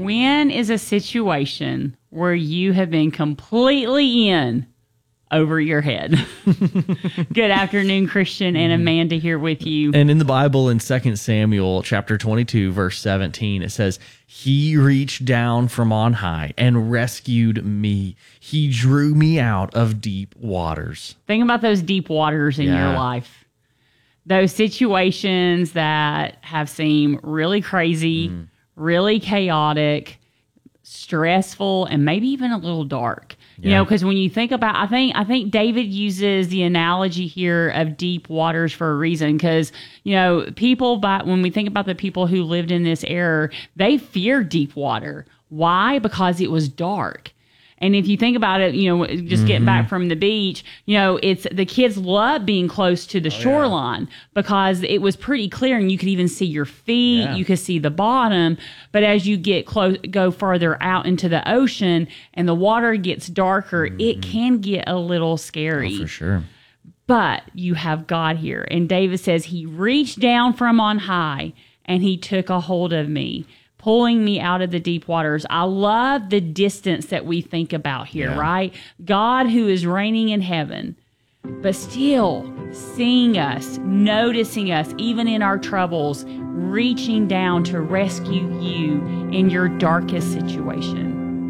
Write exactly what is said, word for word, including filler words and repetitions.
When is a situation where you have been completely in over your head? Good afternoon, Christian and Amanda here with you. And in the Bible, in Second Samuel chapter twenty-two, verse seventeen, it says, "He reached down from on high and rescued me. He drew me out of deep waters." Think about those deep waters in Yeah. your life. Those situations that have seemed really crazy, mm. really chaotic, stressful, and maybe even a little dark. You Yeah. know, because when you think about, I think I think David uses the analogy here of deep waters for a reason. Because, you know, people, by, when we think about the people who lived in this era, they feared deep water. Why? Because it was dark. And if you think about it, you know, just mm-hmm. getting back from the beach, you know, it's the kids love being close to the oh, shoreline yeah. because it was pretty clear and you could even see your feet, yeah. you could see the bottom. But as you get close, go further out into the ocean and the water gets darker, mm-hmm. it can get a little scary. Oh, for sure. But you have God here. And David says, he reached down from on high and he took a hold of me, pulling me out of the deep waters. I love the distance that we think about here, yeah. right? God who is reigning in heaven, but still seeing us, noticing us, even in our troubles, reaching down to rescue you in your darkest situation.